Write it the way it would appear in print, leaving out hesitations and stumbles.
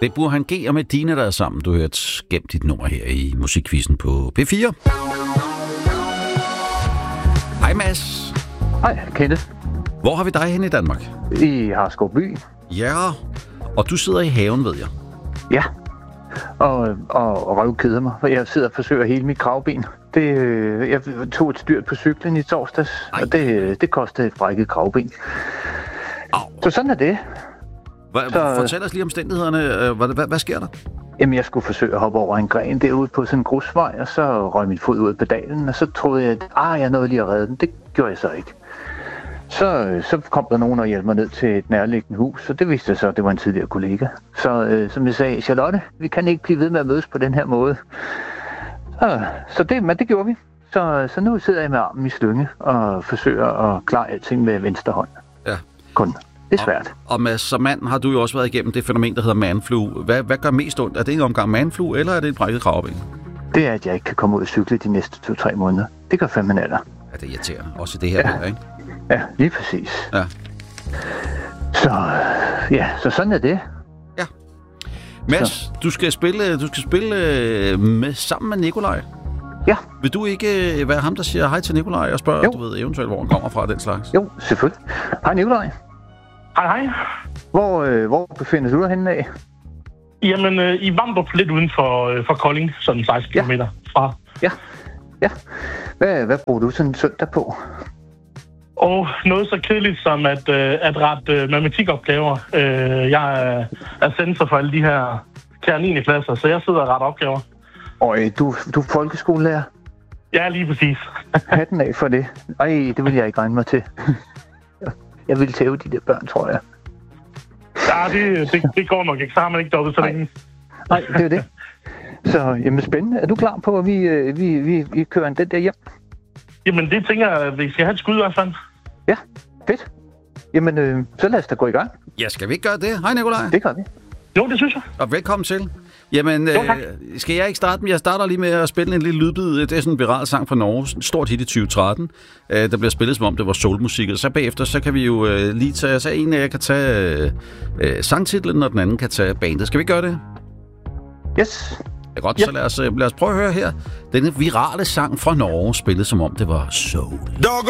Det er Burhan G og Medina, der er sammen. Du har hørt gemt dit nummer her i Musikquizzen på P4. Hej Mads. Hej Kenneth. Hvor har vi dig hen i Danmark? I Harskovby. Ja, og du sidder i haven, ved jeg. Ja, og røvkeder mig, for jeg sidder og forsøger hele mit kravben. Jeg tog et styrt på cyklen i torsdags, og det kostede et brækket kravben. Så sådan er det. Fortæl os lige omstændighederne. Hvad sker der? Jamen, jeg skulle forsøge at hoppe over en gren derude på sådan en grusvej, og så røg min fod ud af pedalen, og så troede jeg, at jeg nåede lige at redde den. Det gjorde jeg så ikke. Så kom der nogen og hjalp mig ned til et nærliggende hus, og det viste sig, at det var en tidligere kollega. Så som jeg sagde, Charlotte, vi kan ikke blive ved med at mødes på den her måde. Men det gjorde vi. Så nu sidder jeg med armen i slynge og forsøger at klare alting med venstre hånd. Ja. Kun. Det er svært. Og Mads, som mand har du jo også været igennem det fænomen, der hedder manflu. Hvad gør mest ondt? Er det en omgang manflu, eller er det et brækket kravben? Det er, at jeg ikke kan komme ud og cykle de næste 2-3 måneder. Det gør fandme natter. Ja, det er irriterende. Også det her, ikke? Ja, lige præcis. Ja. Så sådan er det. Ja. Mads, du skal spille med, sammen med Nikolaj. Ja. Vil du ikke være ham, der siger hej til Nikolaj og spørger, du ved eventuelt, hvor han kommer fra, den slags? Jo, selvfølgelig. Hej Nikolaj. Hej. Hvor befinder du dig henne af? Jamen, i Vamdrup, lidt uden for Kolding, sådan 16 km fra. Ja. Hvad bruger du sådan en søndag på? Og noget så kedeligt som at rette matematikopgaver. Jeg er sensor for alle de her kære 9. klasser, så jeg sidder og retter opgaver. Og du er folkeskolelærer? Ja, lige præcis. Hatten af for det. Ej, det vil jeg ikke regne mig til. Jeg vil tæve de der børn, tror jeg. Ja, det går nok ikke. Så har man ikke dobbelt så længe. Nej, det er det. Så, jamen spændende. Er du klar på, at vi kører den der hjem? Jamen, det tænker jeg, vi skal have et skud i hvert fald. Ja, fedt. Jamen, så lad os da gå i gang. Ja, skal vi ikke gøre det? Hej Nikolaj. Det gør vi. Jo, det synes jeg. Og velkommen til. Jamen, skal jeg ikke starte? Jeg starter lige med at spille en lille lydbid. Det er sådan en viral sang fra Norge. En stort hit i 2013. Der bliver spillet som om det var soulmusik. Og så bagefter, så kan vi jo lige tage... Så en af jer kan tage sangtitlen, og den anden kan tage bandet. Skal vi gøre det? Yes. Ja, godt, så lad os prøve at høre her. Denne virale sang fra Norge, spillet som om det var soul. Dog